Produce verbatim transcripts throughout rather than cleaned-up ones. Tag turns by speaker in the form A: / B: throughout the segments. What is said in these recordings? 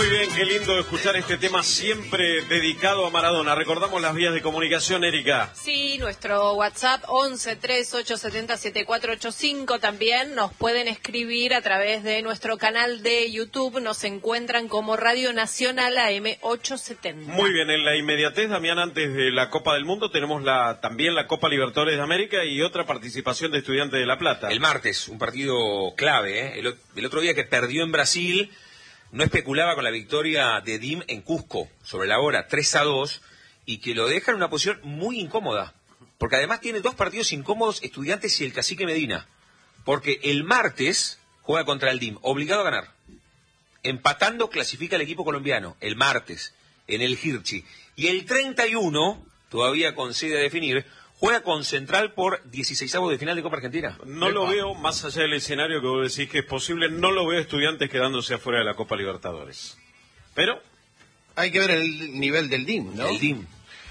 A: bien, qué lindo escuchar este tema siempre dedicado a Maradona. Recordamos las vías de comunicación, Erika.
B: Sí, nuestro WhatsApp once, tres, ocho, setenta, setenta y cuatro ochenta y cinco. También nos pueden escribir a través de nuestro canal de YouTube. Nos encuentran como Radio Nacional A M ochocientos setenta.
A: Muy bien, en la inmediatez, Damián, antes de la Copa del Mundo tenemos la también la Copa Libertadores de América y otra participación de Estudiantes de La Plata.
C: El martes, un partido clave, ¿eh? El, el otro día que perdió en Brasil, no especulaba con la victoria de D I M en Cusco, sobre la hora, tres a dos, y que lo deja en una posición muy incómoda, porque además tiene dos partidos incómodos, Estudiantes y el Cacique Medina, porque el martes juega contra el D I M, obligado a ganar. Empatando clasifica el equipo colombiano, el martes, en el Hirschi, y el treinta y uno, todavía con sede a definir, juega con Central por dieciseisavos de final de Copa Argentina.
A: No lo veo, más allá del escenario que vos decís que es posible, no lo veo Estudiantes quedándose afuera de la Copa Libertadores. Pero
D: hay que ver el nivel del D I M, ¿no?
C: El D I M.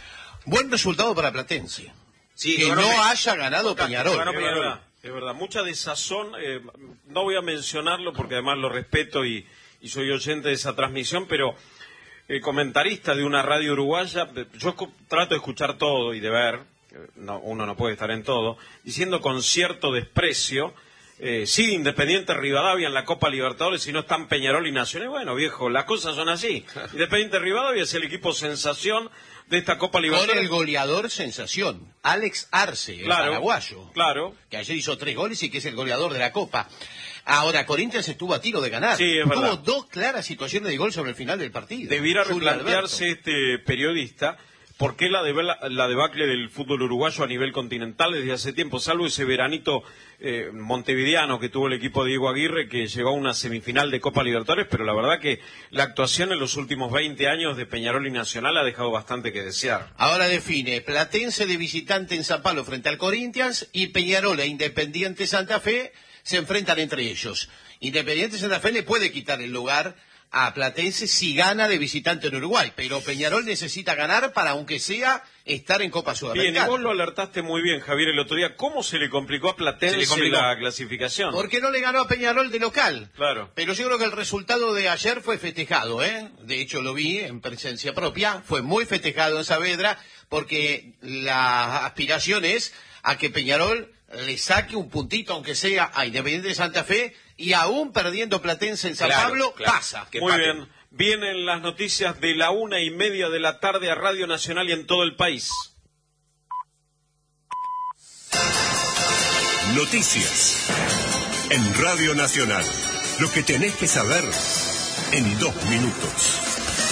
D: Buen resultado para Platense.
C: Sí,
D: que no, no haya ganado Peñarol.
A: Ganó Peñarol. Es verdad, es verdad. Mucha desazón. Eh, no voy a mencionarlo porque además lo respeto y, y soy oyente de esa transmisión, pero eh, comentarista de una radio uruguaya, yo trato de escuchar todo y de ver. No, uno no puede estar en todo, diciendo con cierto desprecio, eh, sí, Independiente Rivadavia en la Copa Libertadores, si no están Peñarol y Nacional. Bueno, viejo, las cosas son así. Independiente Rivadavia es el equipo sensación de esta Copa Libertadores.
D: Con el goleador sensación, Alex Arce, el
A: claro,
D: paraguayo,
A: claro,
D: que ayer hizo tres goles y que es el goleador de la Copa. Ahora, Corinthians estuvo a tiro de ganar.
A: Sí, es
D: Tuvo
A: verdad.
D: dos claras situaciones de gol sobre el final del partido.
A: Debiera
D: Julio
A: replantearse
D: Alberto.
A: este periodista. ¿Por qué la, de, la, la debacle del fútbol uruguayo a nivel continental desde hace tiempo? Salvo ese veranito eh, montevideano que tuvo el equipo de Diego Aguirre, que llegó a una semifinal de Copa Libertadores, pero la verdad que la actuación en los últimos veinte años de Peñarol y Nacional ha dejado bastante que desear.
D: Ahora define Platense de visitante en San Pablo frente al Corinthians y Peñarol e Independiente Santa Fe se enfrentan entre ellos. Independiente Santa Fe le puede quitar el lugar a Platense si gana de visitante en Uruguay, pero Peñarol necesita ganar para, aunque sea, estar en Copa Sudamericana.
A: Bien, y vos lo alertaste muy bien, Javier, el otro día. ¿Cómo se le complicó a Platense complicó. la clasificación?
D: Porque no le ganó a Peñarol de local.
A: Claro.
D: Pero yo creo que el resultado de ayer fue festejado, ¿eh? De hecho, lo vi en presencia propia. Fue muy festejado en Saavedra, porque la aspiración es a que Peñarol le saque un puntito, aunque sea a Independiente de Santa Fe, y aún perdiendo Platense en San
C: claro,
D: Pablo,
C: claro.
D: pasa.
A: Que Muy bien. Vienen las noticias de la una y media de la tarde a Radio Nacional y en todo el país.
E: Noticias en Radio Nacional. Lo que tenés que saber en dos minutos.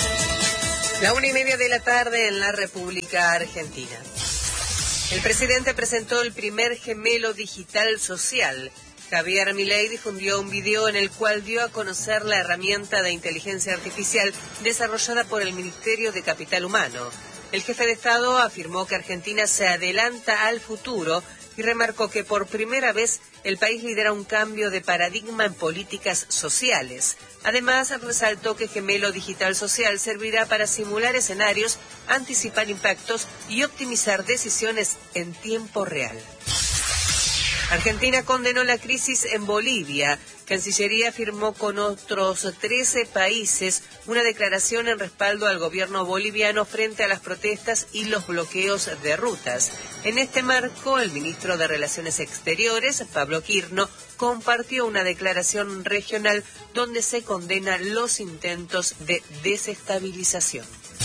F: La una y media de la tarde en la República Argentina. El presidente presentó el primer gemelo digital social. Javier Milei difundió un video en el cual dio a conocer la herramienta de inteligencia artificial desarrollada por el Ministerio de Capital Humano. El jefe de Estado afirmó que Argentina se adelanta al futuro y remarcó que por primera vez el país lidera un cambio de paradigma en políticas sociales. Además, resaltó que Gemelo Digital Social servirá para simular escenarios, anticipar impactos y optimizar decisiones en tiempo real. Argentina condenó la crisis en Bolivia. Cancillería firmó con otros trece países una declaración en respaldo al gobierno boliviano frente a las protestas y los bloqueos de rutas. En este marco, el ministro de Relaciones Exteriores, Pablo Quirno, compartió una declaración regional donde se condenan los intentos de desestabilización.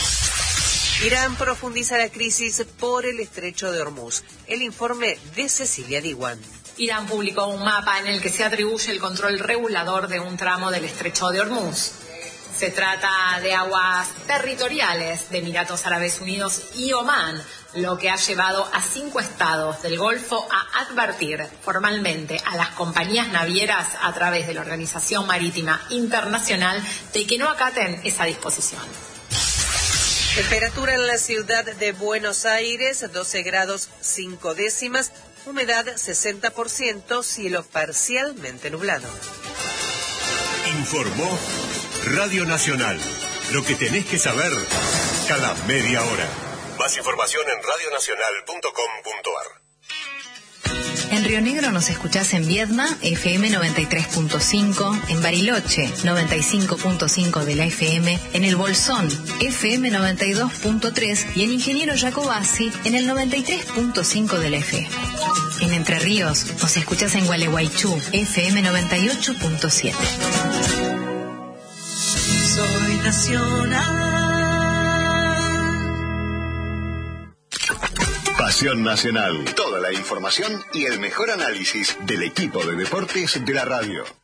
F: Irán profundiza la crisis por el estrecho de Hormuz. El informe de Cecilia Diwan.
G: Irán publicó un mapa en el que se atribuye el control regulador de un tramo del estrecho de Hormuz. Se trata de aguas territoriales de Emiratos Árabes Unidos y Omán, lo que ha llevado a cinco estados del Golfo a advertir formalmente a las compañías navieras a través de la Organización Marítima Internacional de que no acaten esa disposición.
F: Temperatura en la ciudad de Buenos Aires, doce grados cinco décimas, humedad sesenta por ciento, cielo parcialmente nublado.
E: Informó Radio Nacional. Lo que tenés que saber cada media hora. Más información en radio nacional punto com punto a r.
H: En Río Negro nos escuchás en Viedma, F M noventa y tres punto cinco, en Bariloche, noventa y cinco punto cinco de la F M, en El Bolsón, F M noventa y dos punto tres y en Ingeniero Jacobasi, en el noventa y tres punto cinco de la F M. En Entre Ríos nos escuchás en Gualeguaychú, F M noventa y ocho punto siete.
I: Soy nacional.
E: Pasión Nacional. Toda la información y el mejor análisis del equipo de deportes de la radio.